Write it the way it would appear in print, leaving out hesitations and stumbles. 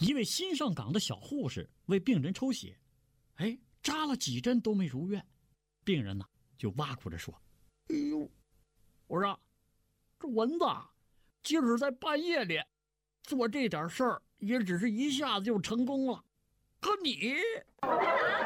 一位新上岗的小护士为病人抽血，扎了几针都没如愿，病人呢就挖苦着说：“哎呦，我说这蚊子即使在半夜里做这点事儿，也只是一下子就成功了，可你